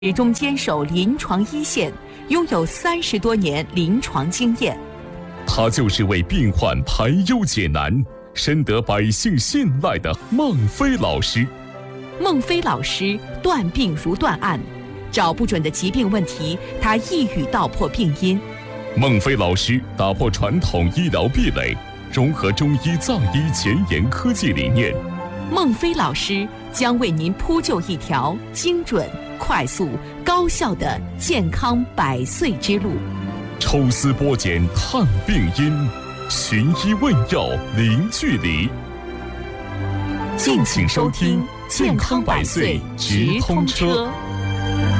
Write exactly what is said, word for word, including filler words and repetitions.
始终坚守临床一线，拥有三十多年临床经验。 他就是为病患排忧解难，深得百姓信赖的孟非老师。 孟非老师断病如断案，找不准的疾病问题，他一语道破病因。 孟非老师打破传统医疗壁垒，融合中医藏医前沿科技理念。 孟非老师将为您铺就一条精准、快速、高效的健康百岁之路。 抽丝剥茧探病因，寻医问药零距离。 敬请收听《健康百岁直通车》。